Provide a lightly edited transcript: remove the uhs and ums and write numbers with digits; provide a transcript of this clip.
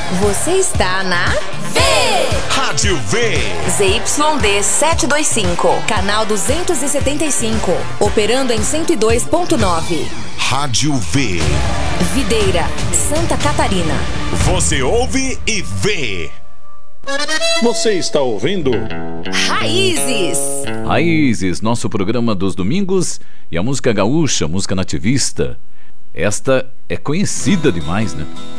Você está na Rádio V. ZYD 725, canal 275, operando em 102.9. Rádio V. Videira, Santa Catarina. Você ouve e vê. Você está ouvindo Raízes. Raízes, nosso programa dos domingos e a música gaúcha, música nativista. Esta é conhecida demais, né?